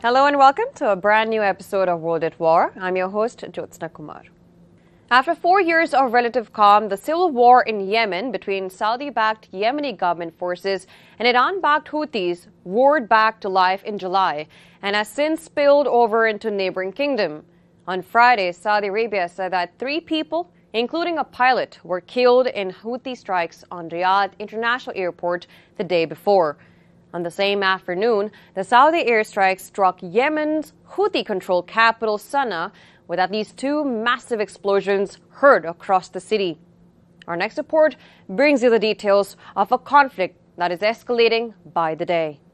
Hello and welcome to a brand new episode of World at War. I'm your host, Jyotsna Kumar. After 4 years of relative calm, the civil war in Yemen between Saudi-backed Yemeni government forces and Iran-backed Houthis roared back to life in July and has since spilled over into neighboring kingdom. On Friday, Saudi Arabia said that 3 people, including a pilot, were killed in Houthi strikes on Riyadh International Airport the day before. On the same afternoon, the Saudi airstrikes struck Yemen's Houthi-controlled capital Sana'a, with at least 2 massive explosions heard across the city. Our next report brings you the details of a conflict that is escalating by the day.